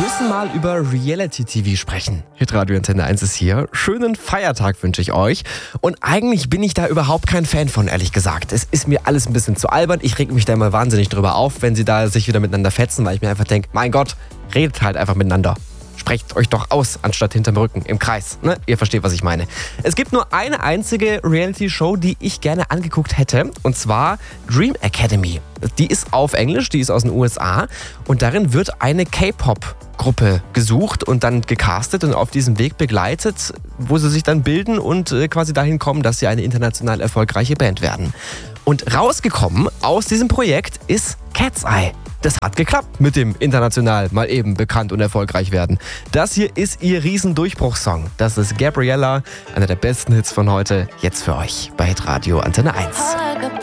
müssen mal über Reality-TV sprechen. Hitradio Antenne 1 ist hier. Schönen Feiertag wünsche ich euch. Und eigentlich bin ich da überhaupt kein Fan von, ehrlich gesagt. Es ist mir alles ein bisschen zu albern. Ich reg mich da immer wahnsinnig drüber auf, wenn sie da sich wieder miteinander fetzen, weil ich mir einfach denke, mein Gott, redet halt einfach miteinander. Sprecht euch doch aus, anstatt hinterm Rücken, im Kreis. Ne? Ihr versteht, was ich meine. Es gibt nur eine einzige Reality-Show, die ich gerne angeguckt hätte. Und zwar Dream Academy. Die ist auf Englisch, die ist aus den USA. Und darin wird eine K-Pop-Gruppe gesucht und dann gecastet und auf diesem Weg begleitet, wo sie sich dann bilden und quasi dahin kommen, dass sie eine international erfolgreiche Band werden. Und rausgekommen aus diesem Projekt ist Cat's Eye. Das hat geklappt mit dem international mal eben bekannt und erfolgreich werden. Das hier ist ihr Riesendurchbruchssong. Das ist Gabriella, einer der besten Hits von heute. Jetzt für euch bei Hitradio Antenne 1.